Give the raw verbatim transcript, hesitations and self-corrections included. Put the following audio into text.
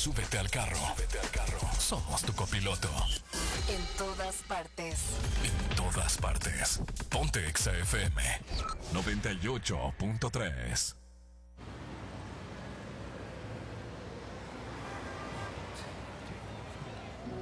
Súbete al carro. Súbete al carro. Somos tu copiloto. En todas partes. En todas partes. Ponte Exa F M noventa y ocho punto tres.